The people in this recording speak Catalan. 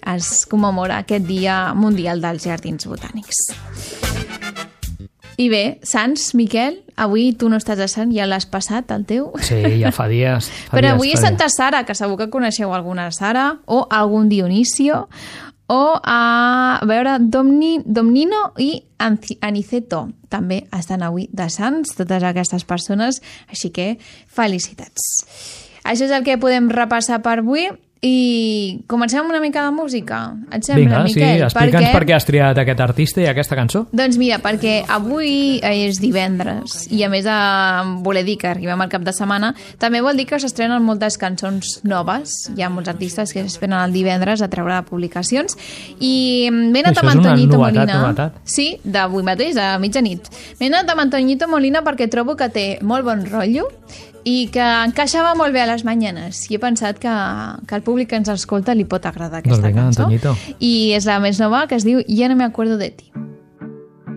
es commemora aquest Dia Mundial dels Jardins Botànics. I bé, Sants, Miquel, avui tu no estàs a Sant, ja l'has passat, el teu? Sí, ja fa dies. Però avui és Santa Sara, que segur que coneixeu alguna Sara, o algun Dionisio, o a veure, Domnino i Aniceto. També estan avui de Sants, totes aquestes persones, així que felicitats. Això és el que podem repassar per avui. I comencem amb una mica de música. Et sembla, Miquel? Sí, explica'ns per què has triat aquest artista i aquesta cançó. Doncs mira, perquè avui és divendres i a més voler dir que arribem al cap de setmana també vol dir que s'estrenen moltes cançons noves. Hi ha molts artistes que s'esperen el divendres a treure publicacions i m'he anat amb Antoñito Molina. Novetat. Sí, d'avui mateix, a mitjanit. M'he anat amb Antoñito Molina perquè trobo que té molt bon rotllo i que encaixava molt bé a les mañanes. I he pensat que al públic que ens escolta li pot agradar aquesta cançó. Antoñito. I és la més nova, que es diu Ja no me acuerdo de ti.